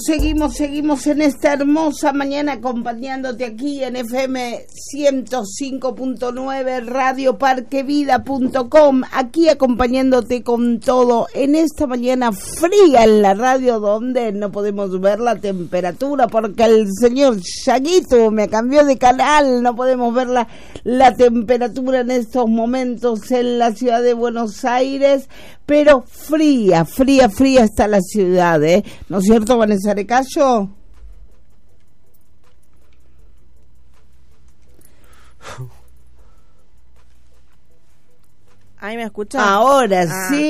Seguimos en esta hermosa mañana acompañándote aquí en FM 105.9 radioparquevida.com, aquí acompañándote con todo en esta mañana fría en la radio, donde no podemos ver la temperatura porque el señor Yaguito me cambió de canal, no podemos ver la temperatura en estos momentos en la ciudad de Buenos Aires, pero fría está la ciudad, ¿no es cierto, Vanessa Arecayo? ¿Ahí me escuchas? Ahora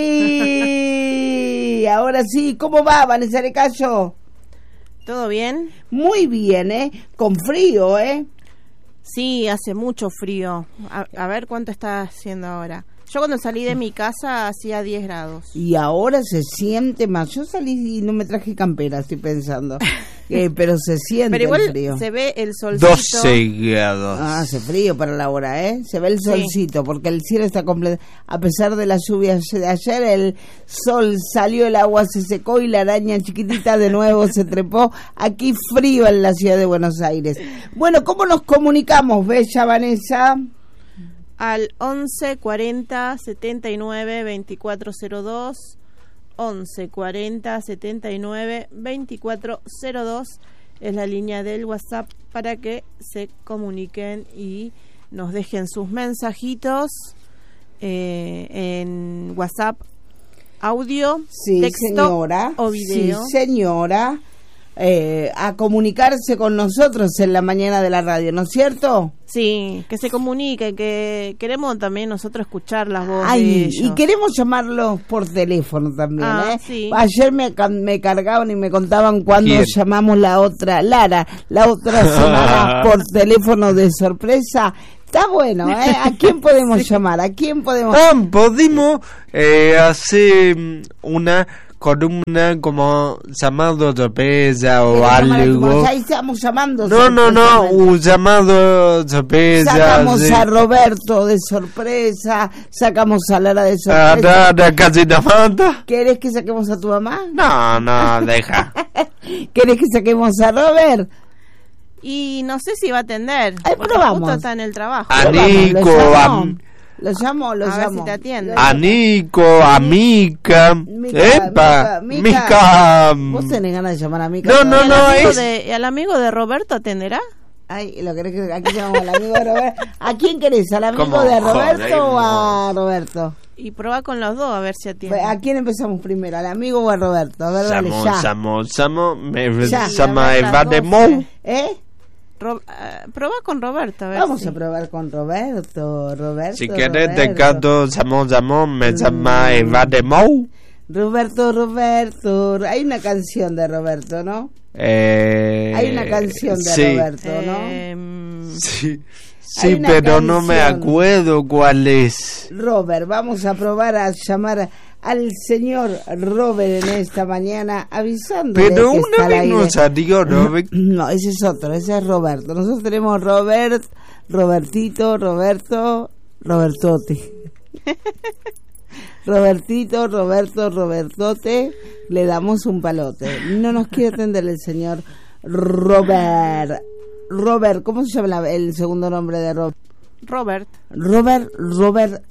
sí, ahora sí. ¿Cómo va, Vanessa Arecayo? ¿Todo bien? Muy bien, con frío, Sí, hace mucho frío. A ver cuánto está haciendo ahora. Yo cuando salí de mi casa hacía 10 grados. Y ahora se siente más. Yo salí y no me traje campera, estoy pensando. Pero se siente pero igual el frío. Se ve el solcito. 12 grados. Hace frío para la hora, Se ve el solcito, porque el cielo está completo. A pesar de las lluvias de ayer, el sol salió, el agua se secó y la araña chiquitita de nuevo se trepó. Aquí frío en la ciudad de Buenos Aires. Bueno, ¿cómo nos comunicamos, bella Vanessa? Al 11 40 79 2402, 11 40 79 2402 es la línea del WhatsApp para que se comuniquen y nos dejen sus mensajitos en WhatsApp, audio, texto, señora, o video. Sí, señora, a comunicarse con nosotros en la mañana de la radio, ¿no es cierto? Sí, que se comunique, que queremos también nosotros escuchar las voces de ellos. Y queremos llamarlos por teléfono también, Sí. Ayer me cargaban y me contaban cuando llamamos la otra semana por teléfono de sorpresa. Está bueno, ¿A quién podemos llamar? ¿A quién podemos? Podemos hacer una columna como llamado sorpresa o algo. Ya estamos llamando. No, un llamado sorpresa. Sacamos a Roberto de sorpresa, sacamos a Lara de sorpresa. Casi la mata. ¿Querés que saquemos a tu mamá? No, deja. ¿Querés que saquemos a Robert? Y no sé si va a atender. Probamos. Justo está en el trabajo. A Nico, lo llamo. A ver si te atiende. A Nico, a Mica. Mica. ¿Vos tenés ganas de llamar a Mica? No, ¿Al amigo de Roberto atenderá? Ay, ¿lo querés que aquí llamamos al amigo de Roberto? ¿A quién querés? ¿Al amigo ¿Cómo? de Roberto Joder, o a Roberto? Y probá con los dos a ver si atiende. ¿A quién empezamos primero? ¿Al amigo o a Roberto? A ver, dale, ya. Me llama Eva de Mou. Probá con Roberto. Vamos a probar con Roberto. Si querés te canto, me llama Eva de Mou. Roberto. Hay una canción de Roberto, ¿no? Hay una canción de Roberto, ¿no? Sí, pero no me acuerdo cuál es. Robert, vamos a probar a llamar al señor Robert en esta mañana, avisándole pero que una está vez nos salió Robert. No, ese es otro, ese es Roberto. Nosotros tenemos Robert, Robertito, Roberto, Robertote. Robertito, Robertote, le damos un palote. No nos quiere atender el señor Robert, ¿cómo se llama el segundo nombre de Robert? Robert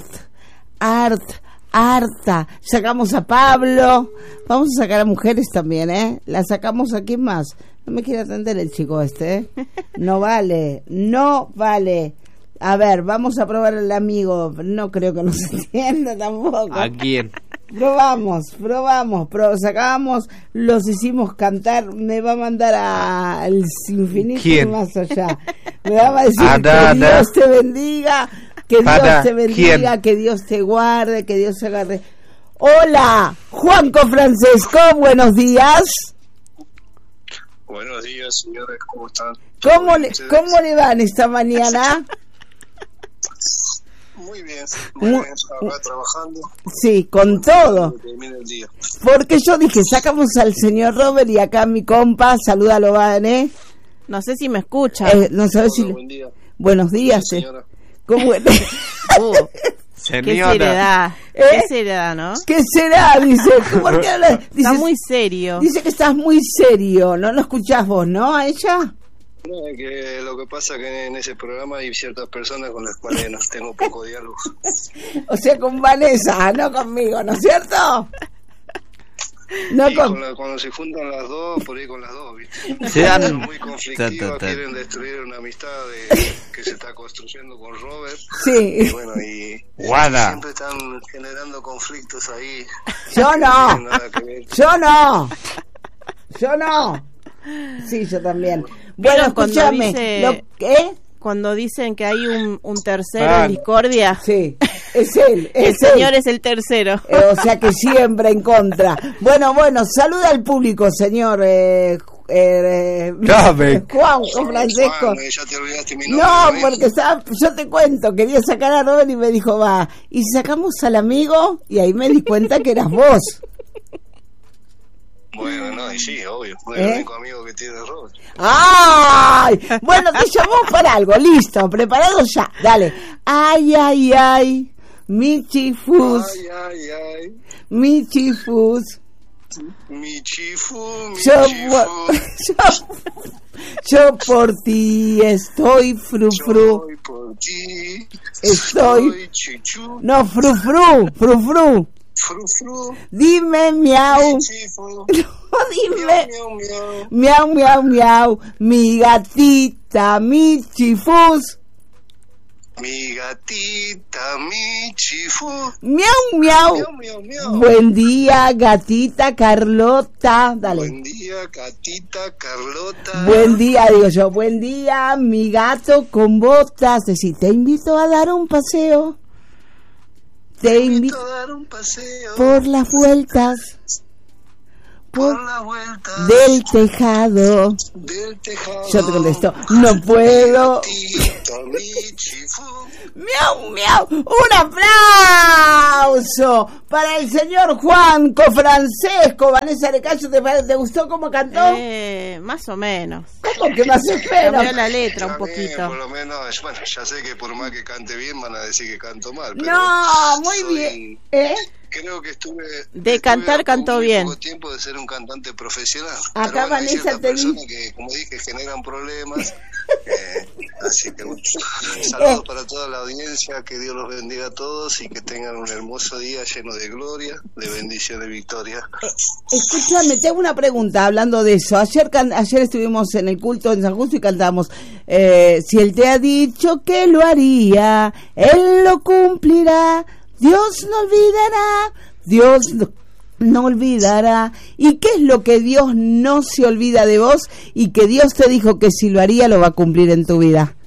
Arta. Sacamos a Pablo. Vamos a sacar a mujeres también, La sacamos a quién más. No me quiere atender el chico No vale. A ver, vamos a probar al amigo. No creo que nos entienda tampoco. ¿A quién? Probamos. Sacábamos, los hicimos cantar. Me va a mandar al infinito y más allá. Me va a decir que Dios te bendiga. Que Dios te bendiga, ¿quién? Que Dios te guarde, que Dios te agarre. Hola, Juanco Francesco, buenos días. Buenos días, señores, ¿cómo están? ¿Cómo le van esta mañana? Muy bien, acá trabajando. Sí, con todo. Porque yo dije, sacamos al señor Robert y acá mi compa, salúdalo, Van, No sé si me escucha. No sabes si... Buen día. Buenos días, señora. ¿Cómo? ¿Qué Señora. seriedad? ¿Eh? ¿Qué seriedad, no? ¿Qué será? Dice, ¿por qué habla? Está Dice, muy serio. dice que estás muy serio, no lo escuchás vos, ¿no? A ella. No, es que lo que pasa es que en ese programa hay ciertas personas con las cuales no tengo poco diálogo. O sea, con Vanessa, no conmigo, ¿no es cierto? No Y con... cuando se juntan las dos, por ahí con las dos, ¿viste? Sean- Son muy conflictivas, Ta, ta, ta. quieren destruir una amistad que se está construyendo con Robert. Sí. Y bueno, y Guarda. siempre están generando conflictos ahí. Yo que no. tienen nada que ver. Yo no. Yo no. Sí, yo también. Bueno, Pero cuando escúchame. dice- ¿Qué? Cuando dicen que hay un tercero Ah. en discordia, Sí, es él. el Es él. señor es el tercero. O sea que siempre en contra. Bueno, saluda al público, señor. Dame. Juan Francisco. Juan, ya te olvidaste mi nombre. No, ¿no? porque yo te cuento, quería sacar a Robert y me dijo, va, y si sacamos al amigo, y ahí me di cuenta que eras vos. Bueno, no, y sí, obvio. Fue ¿Eh? el único amigo que tiene Robert. ¡Ay! Bueno, te llamó para algo, listo, preparado ya, dale. Ay, ay, ay, mi chifus, Ay, ay, ay. mi chifus. Mi chifu, mi Yo, chifu. yo por ti estoy frufru. Soy por ti. Estoy- Soy chichu. No, frufru. Fru, fru. Dime miau. Mi chifu. No, Miau, dime. miau, miau. Miau, miau, miau. Mi gatita, mi chifus. Mi gatita, mi chifu. Miau, miau. Miau, miau, miau. Buen día, gatita Carlota. Dale. Buen día, gatita Carlota. Buen día, digo yo. Buen día, mi gato con botas. Si te invito a dar un paseo. Te invito a dar un paseo por las vueltas por la vuelta del tejado. del tejado. Yo te contesto, no puedo. Gatita, mi chifu. Miau, miau. Un aplauso para el señor Juan Francesco. Vanessa Arecayo, ¿te gustó cómo cantó? Más o menos. ¿Cómo que más espero? Cambió la letra un Está bien, poquito. por lo menos, bueno, ya sé que por más que cante bien van a decir que canto mal. Pero No, muy soy- bien. ¿Eh? Creo que estuve cantar, cantó muy bien. poco tiempo de ser un cantante profesional. Acá Pero bueno, hay Vanessa ciertas te di- personas que, como dije, generan problemas. Así que bueno, saludos para toda la audiencia, que Dios los bendiga a todos y que tengan un hermoso día lleno de gloria, de bendición y victoria. Escúchame, te hago una pregunta hablando de eso. Ayer estuvimos en el culto en San Justo y cantamos, si Él te ha dicho que lo haría, Él lo cumplirá, Dios no olvidará, Dios no olvidará. ¿Y qué es lo que Dios no se olvida de vos y que Dios te dijo que si lo haría lo va a cumplir en tu vida?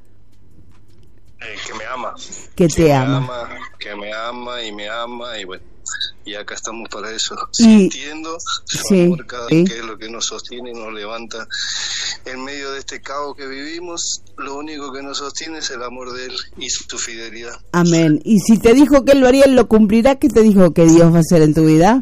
Que me ama. Que te ama. Que me ama y bueno, y acá estamos para eso, Y- sintiendo su sí, amor cada sí. vez que es lo que nos sostiene y nos levanta en medio de este caos que vivimos. Lo único que nos sostiene es el amor de Él y su fidelidad. Amén. Y si te dijo que Él lo haría, Él lo cumplirá. ¿Qué te dijo que Dios va a hacer en tu vida?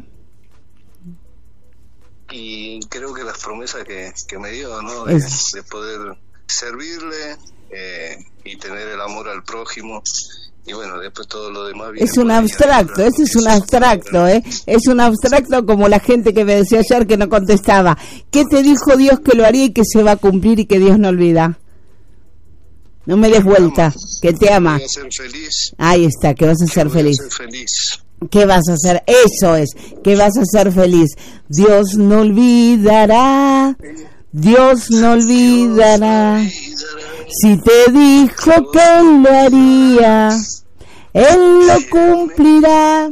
Y creo que las promesas que me dio, ¿no? De poder servirle y tener el amor al prójimo. Y bueno, después todo lo demás viene Es un por ahí, abstracto, ¿no? ese es un abstracto, ¿eh? Es un abstracto como la gente que me decía ayer que no contestaba. ¿Qué te dijo Dios que lo haría y que se va a cumplir y que Dios no olvida? No me des vuelta, que te ama. Voy a ser feliz. Ahí está, que vas a ser Voy a feliz. ser feliz. ¿Qué vas a hacer? Eso es, que vas a ser feliz. Dios no olvidará, Dios no olvidará. Si te dijo que Él lo haría, Él lo cumplirá.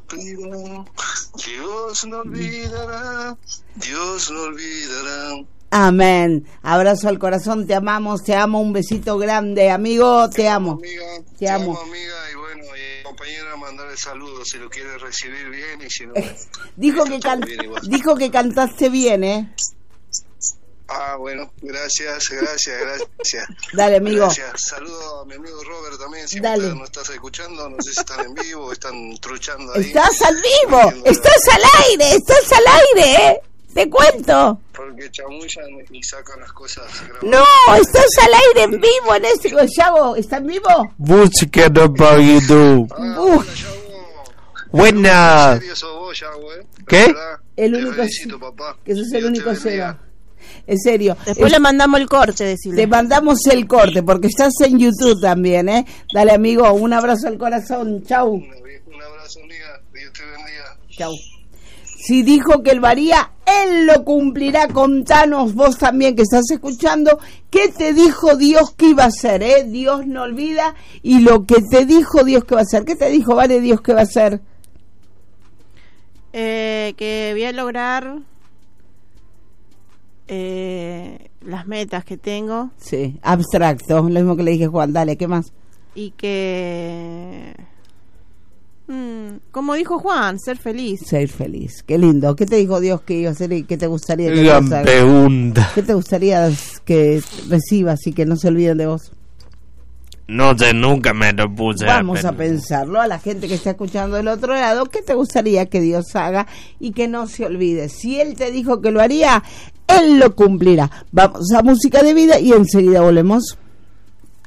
Dios no olvidará, Dios no olvidará. Amén. Abrazo al corazón, te amamos, te amo, un besito grande, amigo, te amo. Amiga, Te amo. amiga, y bueno, y compañera, mandarle saludos si lo quiere recibir bien y si no. Dijo está que todo bien igual. dijo que cantaste bien, ¿eh? Ah, bueno, gracias. Dale, amigo. Gracias. Saludo a mi amigo Robert también, si Dale. no estás escuchando, no sé si están en vivo o están truchando ahí. Estás al vivo, estás al aire, ¿eh? Te cuento. Porque chamullan y sacan las cosas grabadas. No, estás al aire en vivo en este Yago. ¿Está en vivo? Búsquenos por YouTube. Uf. Buena. ¿En serio sos vos, Yago, ¿Qué? De verdad, El te único felicito, papá. que sos el Dios te único bendiga. cero. En serio. Después le mandamos el corte, decirle. Te mandamos el corte porque estás en YouTube también, ¿eh? Dale, amigo, un abrazo al corazón. Chau. Un abrazo, amiga. Dios te bendiga. Chau. Si dijo que él varía, él lo cumplirá. Contanos vos también que estás escuchando, ¿qué te dijo Dios que iba a hacer? Dios no olvida, y lo que te dijo Dios que va a hacer. ¿Qué te dijo, Vale, Dios que va a hacer? Que voy a lograr las metas que tengo. Sí, abstracto, lo mismo que le dije a Juan. Dale, ¿qué más? Y que... como dijo Juan, ser feliz. Ser feliz. Qué lindo. ¿Qué te dijo Dios que iba a hacer y qué te gustaría que Dios haga? Pregunta. ¿Qué te gustaría que recibas y que no se olviden de vos? No sé, nunca me lo puse. Vamos a pensarlo, a la gente que está escuchando del otro lado, ¿qué te gustaría que Dios haga y que no se olvide? Si Él te dijo que lo haría, Él lo cumplirá. Vamos a música de vida y enseguida volvemos.